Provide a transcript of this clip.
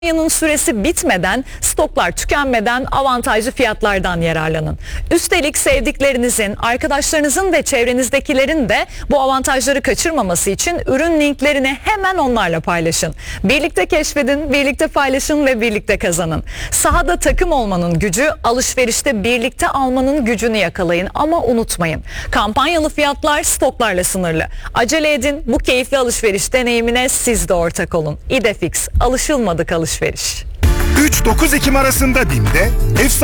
Kampanyanın süresi bitmeden, stoklar tükenmeden avantajlı fiyatlardan yararlanın. Üstelik sevdiklerinizin, arkadaşlarınızın ve çevrenizdekilerin de bu avantajları kaçırmaması için ürün linklerini hemen onlarla paylaşın. Birlikte keşfedin, birlikte paylaşın ve birlikte kazanın. Sahada takım olmanın gücü, alışverişte birlikte almanın gücünü yakalayın ama unutmayın. Kampanyalı fiyatlar stoklarla sınırlı. Acele edin, bu keyifli alışveriş deneyimine siz de ortak olun. İdefix, alışılmadık alışveriş. 3-9 Ekim arasında BİM'de